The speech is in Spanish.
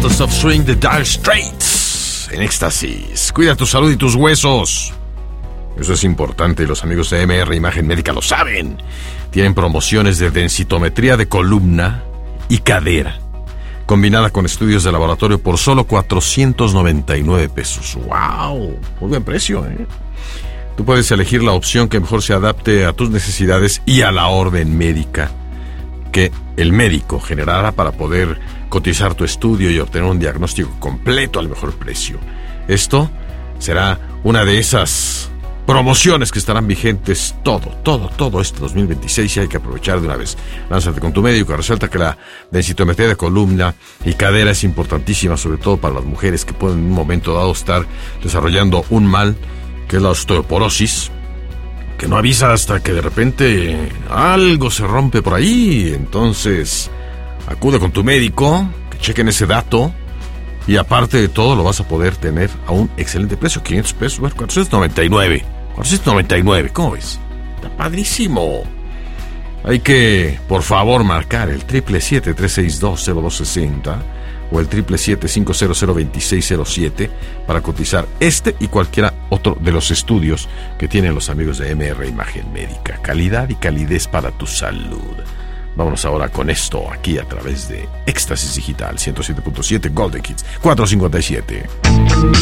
Masters of Swing de Dire Straits en éxtasis. Cuida tu salud y tus huesos. Eso es importante y los amigos de MR Imagen Médica lo saben. Tienen promociones de densitometría de columna y cadera, combinada con estudios de laboratorio por solo $499. ¡Wow! Muy buen precio, ¿eh? Tú puedes elegir la opción que mejor se adapte a tus necesidades y a la orden médica que el médico generará para poder cotizar tu estudio y obtener un diagnóstico completo al mejor precio. Esto será una de esas promociones que estarán vigentes todo este 2026 y hay que aprovechar de una vez. Lánzate con tu médico. Resalta que la densitometría de columna y cadera es importantísima, sobre todo para las mujeres que pueden en un momento dado estar desarrollando un mal que es la osteoporosis, que no avisa hasta que de repente algo se rompe por ahí. Entonces acude con tu médico, que chequen ese dato. Y aparte de todo, lo vas a poder tener a un excelente precio, $500, bueno, $499, ¿cómo ves? Está padrísimo. Hay que, por favor, marcar el 777-362-0260 o el 777-500-2607 para cotizar este y cualquiera otro de los estudios que tienen los amigos de MR Imagen Médica. Calidad y calidez para tu salud. Vámonos ahora con esto aquí a través de Éxtasis Digital 107.7 Golden Kids 457.